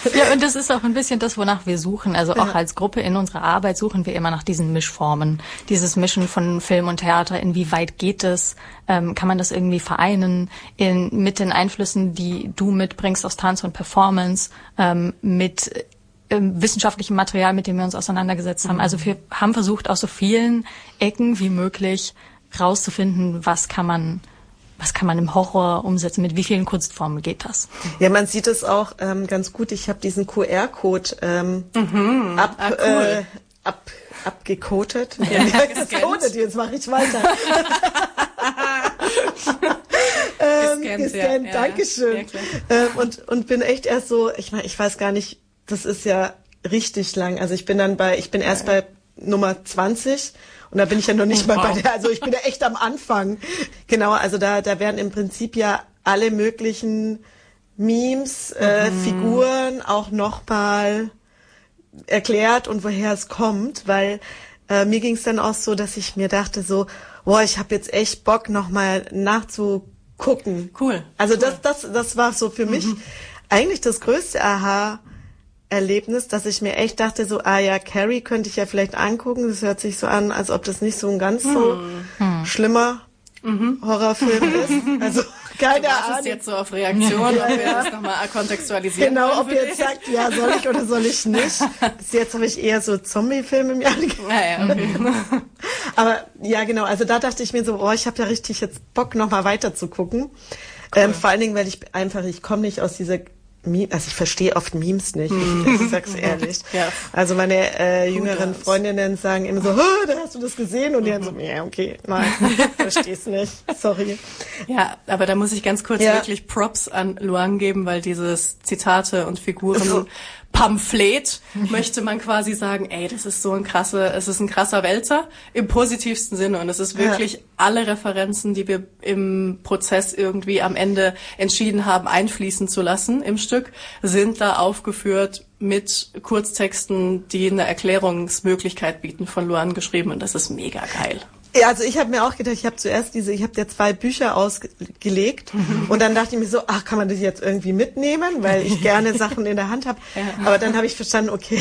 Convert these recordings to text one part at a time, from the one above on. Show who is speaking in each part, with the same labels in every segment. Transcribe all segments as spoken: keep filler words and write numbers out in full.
Speaker 1: Ja, und das ist auch ein bisschen das, wonach wir suchen. Also auch ja. als Gruppe in unserer Arbeit suchen wir immer nach diesen Mischformen. Dieses Mischen von Film und Theater, inwieweit geht es? Ähm, kann man das irgendwie vereinen in, mit den Einflüssen, die du mitbringst aus Tanz und Performance, ähm, mit ähm, wissenschaftlichem Material, mit dem wir uns auseinandergesetzt haben. Mhm. Also wir haben versucht, aus so vielen Ecken wie möglich rauszufinden, was kann man Was kann man im Horror umsetzen? Mit wie vielen Kunstformen geht das?
Speaker 2: Ja, man sieht es auch ähm, ganz gut. Ich habe diesen Q R-Code ähm, mhm. ab, ah, cool. äh, ab, abgecodet. Ja, gescannt. Jetzt mache ich weiter. ähm, gescannt, gescannt. Ja, Dankeschön. Ja, ähm, und, und bin echt erst so, ich meine, ich weiß gar nicht, das ist ja richtig lang. Also ich bin dann bei, ich bin erst bei Nummer zwanzig. Und da bin ich ja noch nicht mal wow. bei der, also ich bin ja echt am Anfang. Genau, also da, da werden im Prinzip ja alle möglichen Memes, äh, mhm. Figuren auch nochmal erklärt und woher es kommt, weil äh, mir ging es dann auch so, dass ich mir dachte so, boah, ich habe jetzt echt Bock nochmal nachzugucken.
Speaker 1: Cool.
Speaker 2: Also
Speaker 1: cool.
Speaker 2: das, das, das war so für mich mhm. eigentlich das größte Aha Erlebnis, dass ich mir echt dachte, so, ah ja, Carrie könnte ich ja vielleicht angucken. Das hört sich so an, als ob das nicht so ein ganz so hm. schlimmer mhm. Horrorfilm ist. Also keine
Speaker 3: du
Speaker 2: Ahnung.
Speaker 3: jetzt so auf Reaktion, ja, ob wir ja. das nochmal kontextualisieren.
Speaker 2: Genau, ob ihr jetzt sagt, ja, soll ich oder soll ich nicht. Bis jetzt habe ich eher so Zombie-Filme im Jahr gesehen.
Speaker 3: Ja, ja, okay.
Speaker 2: Aber ja, genau, also da dachte ich mir so, oh, ich habe ja richtig jetzt Bock, nochmal weiter zu gucken. Cool. Ähm, vor allen Dingen, weil ich einfach, ich komme nicht aus dieser also ich verstehe oft Memes nicht, ich, ich sag's ehrlich. Ja. Also meine äh, jüngeren Freundinnen sagen immer so, oh, da hast du das gesehen? Und die dann so, ja, okay, nein, versteh's nicht, sorry.
Speaker 3: Ja, aber da muss ich ganz kurz ja. wirklich Props an Luang geben, weil dieses Zitate und Figuren so. Pamphlet, möchte man quasi sagen, ey, das ist so ein krasser, es ist ein krasser Wälzer im positivsten Sinne und es ist wirklich ja. alle Referenzen, die wir im Prozess irgendwie am Ende entschieden haben, einfließen zu lassen im Stück, sind da aufgeführt mit Kurztexten, die eine Erklärungsmöglichkeit bieten, von Luan geschrieben und das ist mega geil.
Speaker 2: Ja, also ich habe mir auch gedacht, ich habe zuerst diese, ich habe dir zwei Bücher ausgelegt mhm. und dann dachte ich mir so, ach, kann man das jetzt irgendwie mitnehmen, weil ich gerne Sachen in der Hand habe. Ja. Aber dann habe ich verstanden, okay,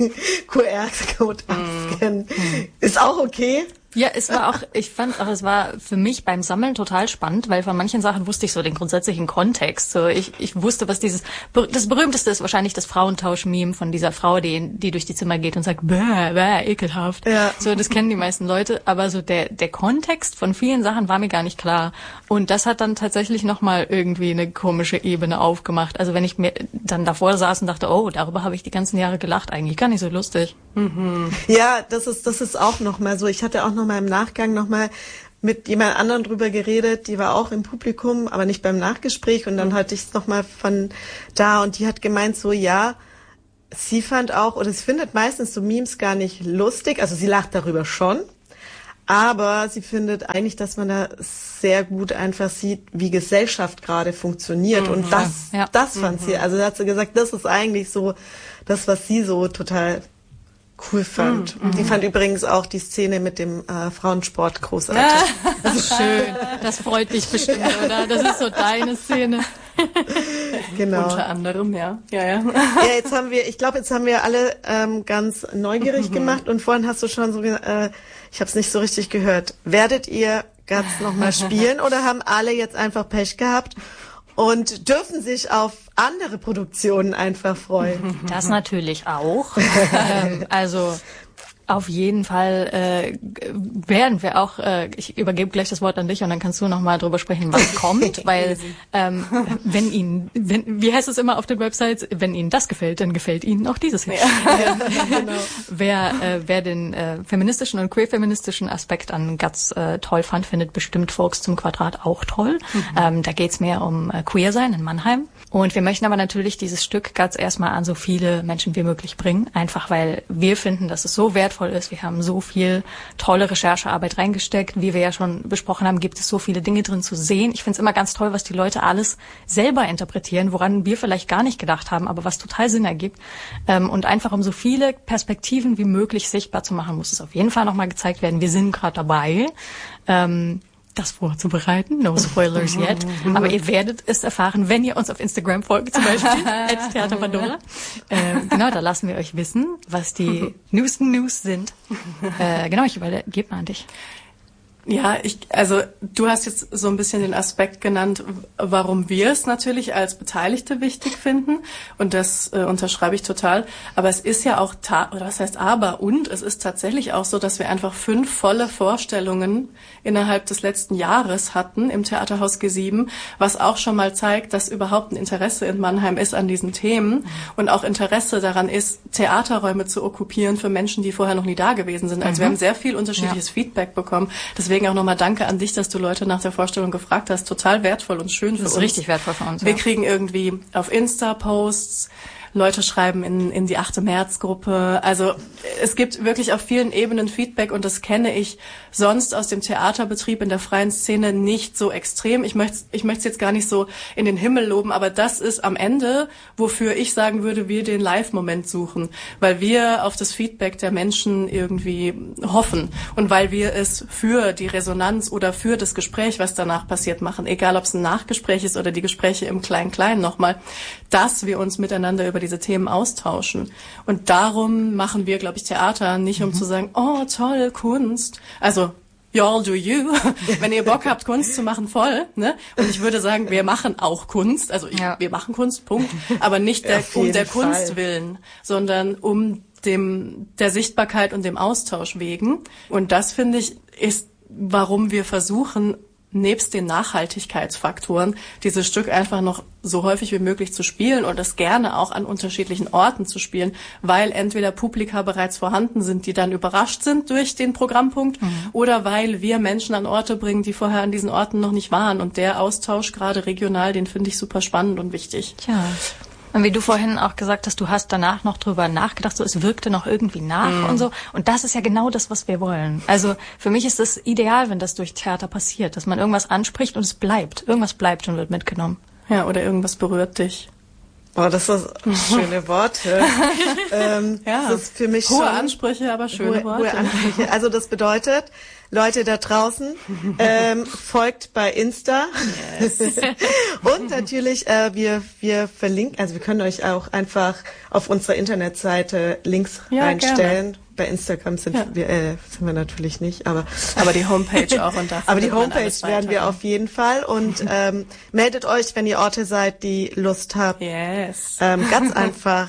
Speaker 2: Q R-Code abscannen mhm. ist auch okay.
Speaker 1: Ja, es war auch, ich fand auch, es war für mich beim Sammeln total spannend, weil von manchen Sachen wusste ich so den grundsätzlichen Kontext. So, ich, ich wusste, was dieses, das berühmteste ist wahrscheinlich das Frauentausch-Meme von dieser Frau, die, die durch die Zimmer geht und sagt, bäh, bäh, ekelhaft. Ja. So, das kennen die meisten Leute, aber so der, der Kontext von vielen Sachen war mir gar nicht klar. Und das hat dann tatsächlich nochmal irgendwie eine komische Ebene aufgemacht. Also wenn ich mir dann davor saß und dachte, oh, darüber habe ich die ganzen Jahre gelacht, eigentlich gar nicht so lustig.
Speaker 2: Mhm. Ja, das ist, das ist auch nochmal so. Ich hatte auch noch mal im Nachgang nochmal mit jemand anderem drüber geredet, die war auch im Publikum, aber nicht beim Nachgespräch und dann hatte ich es nochmal von da und die hat gemeint so, ja, sie fand auch, oder sie findet meistens so Memes gar nicht lustig, also sie lacht darüber schon, aber sie findet eigentlich, dass man da sehr gut einfach sieht, wie Gesellschaft gerade funktioniert mhm. und das, ja. das fand mhm. sie, also da hat sie gesagt, das ist eigentlich so das, was sie so total cool fand. Mhm. Die fand übrigens auch die Szene mit dem äh, Frauensport großartig.
Speaker 1: Das ist schön. Das freut dich bestimmt, oder? Das ist so deine Szene.
Speaker 2: Genau.
Speaker 3: Unter anderem, ja. Ja, ja.
Speaker 2: Ja, jetzt haben wir, ich glaube, jetzt haben wir alle ähm, ganz neugierig mhm. gemacht und vorhin hast du schon so, äh, ich habe es nicht so richtig gehört. Werdet ihr Guts nochmal spielen oder haben alle jetzt einfach Pech gehabt und dürfen sich auf andere Produktionen einfach freuen?
Speaker 1: Das natürlich auch. ähm, also auf jeden Fall äh, werden wir auch, äh, ich übergebe gleich das Wort an dich und dann kannst du nochmal drüber sprechen, was kommt, weil ähm, wenn Ihnen, wenn, wie heißt es immer auf den Websites, wenn Ihnen das gefällt, dann gefällt Ihnen auch dieses hier. Ja. Genau. Wer, äh, wer den äh, feministischen und queer-feministischen Aspekt an Guts äh, toll fand, findet bestimmt Folks zum Quadrat auch toll. Mhm. Ähm, da geht's mehr um äh, Queer-Sein in Mannheim. Und wir möchten aber natürlich dieses Stück Guts erstmal an so viele Menschen wie möglich bringen, einfach weil wir finden, dass es so wertvoll ist. Wir haben so viel tolle Recherchearbeit reingesteckt. Wie wir ja schon besprochen haben, gibt es so viele Dinge drin zu sehen. Ich finde es immer ganz toll, was die Leute alles selber interpretieren, woran wir vielleicht gar nicht gedacht haben, aber was total Sinn ergibt. Und einfach um so viele Perspektiven wie möglich sichtbar zu machen, muss es auf jeden Fall nochmal gezeigt werden. Wir sind gerade dabei. das vorzubereiten. No spoilers yet. Aber ihr werdet es erfahren, wenn ihr uns auf Instagram folgt, zum Beispiel, at Theater Pandora. Äh, genau, da lassen wir euch wissen, was die neuesten News sind. Äh, genau, ich übergebe mal an dich.
Speaker 3: Ja, ich, also du hast jetzt so ein bisschen den Aspekt genannt, warum wir es natürlich als Beteiligte wichtig finden, und das äh, unterschreibe ich total. Aber es ist ja auch, ta- oder was heißt aber, und es ist tatsächlich auch so, dass wir einfach fünf volle Vorstellungen innerhalb des letzten Jahres hatten im Theaterhaus G sieben, was auch schon mal zeigt, dass überhaupt ein Interesse in Mannheim ist an diesen Themen mhm. und auch Interesse daran ist, Theaterräume zu okkupieren für Menschen, die vorher noch nie da gewesen sind. Also mhm. wir haben sehr viel unterschiedliches ja. Feedback bekommen. Deswegen auch nochmal danke an dich, dass du Leute nach der Vorstellung gefragt hast. Total wertvoll und schön für uns.
Speaker 1: Das ist richtig wertvoll für uns.
Speaker 3: Wir
Speaker 1: ja.
Speaker 3: kriegen irgendwie auf Insta Posts, Leute schreiben in, in die achte März-Gruppe. Also es gibt wirklich auf vielen Ebenen Feedback, und das kenne ich sonst aus dem Theaterbetrieb in der freien Szene nicht so extrem. Ich möchte ich möchte es jetzt gar nicht so in den Himmel loben, aber das ist am Ende, wofür ich sagen würde, wir den Live-Moment suchen, weil wir auf das Feedback der Menschen irgendwie hoffen und weil wir es für die Resonanz oder für das Gespräch, was danach passiert, machen, egal ob es ein Nachgespräch ist oder die Gespräche im Klein-Klein nochmal, dass wir uns miteinander über diese Themen austauschen. Und darum machen wir, glaube ich, Theater, nicht um mhm. zu sagen, oh, toll, Kunst. Also, y'all do you. Wenn ihr Bock habt, Kunst zu machen, voll. Ne? Und ich würde sagen, wir machen auch Kunst. Also, ich, ja. wir machen Kunst, Punkt. Aber nicht der, um der Fall. Kunst willen, sondern um dem der Sichtbarkeit und dem Austausch wegen. Und das, finde ich, ist, warum wir versuchen, nebst den Nachhaltigkeitsfaktoren dieses Stück einfach noch so häufig wie möglich zu spielen und es gerne auch an unterschiedlichen Orten zu spielen, weil entweder Publika bereits vorhanden sind, die dann überrascht sind durch den Programmpunkt, mhm. oder weil wir Menschen an Orte bringen, die vorher an diesen Orten noch nicht waren. Und der Austausch, gerade regional, den finde ich super spannend und wichtig.
Speaker 1: Tja. Und wie du vorhin auch gesagt hast, du hast danach noch drüber nachgedacht, so es wirkte noch irgendwie nach mm. und so. Und das ist ja genau das, was wir wollen. Also für mich ist es ideal, wenn das durch Theater passiert, dass man irgendwas anspricht und es bleibt. Irgendwas bleibt und wird mitgenommen.
Speaker 3: Ja, oder irgendwas berührt dich.
Speaker 2: Boah, das sind schöne Worte. ähm,
Speaker 3: ja,
Speaker 2: das ist für mich
Speaker 3: hohe
Speaker 2: schon
Speaker 3: Ansprüche, aber schöne
Speaker 2: hohe,
Speaker 3: Worte.
Speaker 2: Hohe Ansprüche. Also das bedeutet, Leute da draußen, ähm, folgt bei Insta. Yes. Und natürlich, äh, wir wir verlinken, also wir können euch auch einfach auf unserer Internetseite Links ja, reinstellen. Gerne. Bei Instagram sind ja. wir äh, sind wir natürlich nicht, aber
Speaker 3: aber die Homepage auch. Und
Speaker 2: aber die Homepage werden wir auf jeden Fall. Und ähm, meldet euch, wenn ihr Orte seid, die Lust habt,
Speaker 3: yes.
Speaker 2: ähm, ganz einfach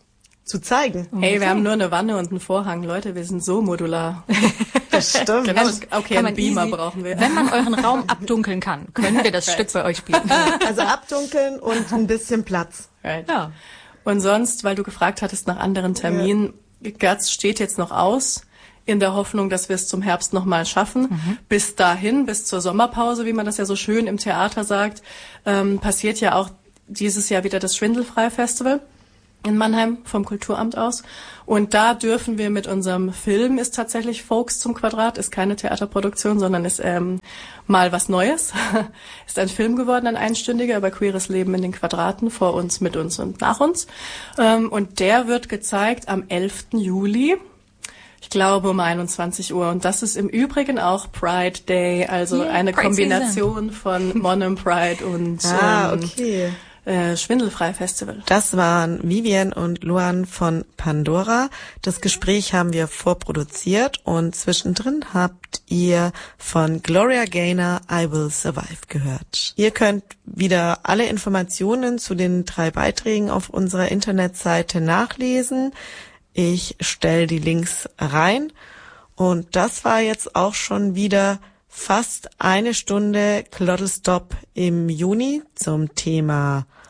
Speaker 2: zu zeigen.
Speaker 3: Hey, wir haben nur eine Wanne und einen Vorhang. Leute, wir sind so modular.
Speaker 2: Das stimmt.
Speaker 3: Genau, okay, einen Beamer easy, brauchen wir.
Speaker 1: Wenn man euren Raum abdunkeln kann, können wir das right. Stück bei euch spielen.
Speaker 2: Also abdunkeln und ein bisschen Platz.
Speaker 3: Right. Ja. Und sonst, weil du gefragt hattest nach anderen Terminen, ja. Götz steht jetzt noch aus, in der Hoffnung, dass wir es zum Herbst nochmal schaffen. Mhm. Bis dahin, bis zur Sommerpause, wie man das ja so schön im Theater sagt, ähm, passiert ja auch dieses Jahr wieder das Schwindelfrei-Festival in Mannheim vom Kulturamt aus. Und da dürfen wir mit unserem Film, ist tatsächlich Folks zum Quadrat, ist keine Theaterproduktion, sondern ist ähm, mal was Neues. Ist ein Film geworden, ein einstündiger über queeres Leben in den Quadraten, vor uns, mit uns und nach uns. Ähm, und der wird gezeigt am elften Juli. Ich glaube um einundzwanzig Uhr. Und das ist im Übrigen auch Pride Day, also yeah, eine Pride Kombination Season. Von Monum Pride und
Speaker 2: ah, okay.
Speaker 3: ähm, Äh, Schwindelfrei-Festival.
Speaker 2: Das waren Vivian und Luan von Pandora. Das Gespräch haben wir vorproduziert und zwischendrin habt ihr von Gloria Gaynor I Will Survive gehört. Ihr könnt wieder alle Informationen zu den drei Beiträgen auf unserer Internetseite nachlesen. Ich stelle die Links rein und das war jetzt auch schon wieder fast eine Stunde Kloddlestop im Juni zum Thema